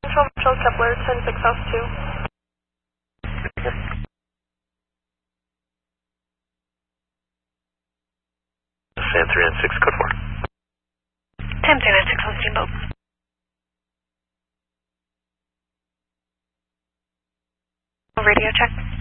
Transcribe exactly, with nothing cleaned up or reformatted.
Central Marshall Kepler, ten six House two. San three nine six, code four. Sam three nine six on Steamboat. Radio check.